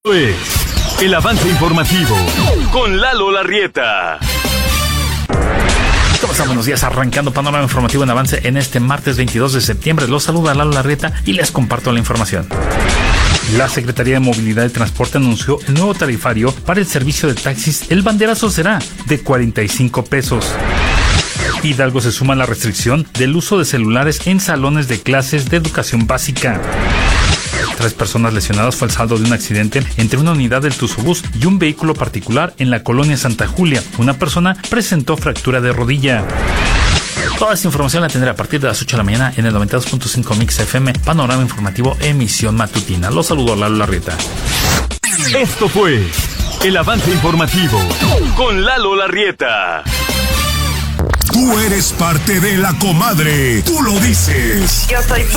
Es el avance informativo con Lalo Larrieta. ¿Cómo están? Buenos días, arrancando panorama informativo en avance en este martes 22 de septiembre. Los saluda Lalo Larrieta y les comparto la información. La Secretaría de Movilidad y Transporte anunció el nuevo tarifario para el servicio de taxis. El banderazo será de 45 pesos. Hidalgo se suma a la restricción del uso de celulares en salones de clases de educación básica. 3 personas lesionadas fue el saldo de un accidente entre una unidad del Tuzobús y un vehículo particular en la colonia Santa Julia. Una persona presentó fractura de rodilla. Toda esta información la tendré a partir de las 8 de la mañana en el 92.5 Mix FM, Panorama Informativo, emisión matutina. Los saludo, Lalo Larrieta. Esto fue el avance informativo con Lalo Larrieta. Tú eres parte de La Comadre. Tú lo dices. Yo soy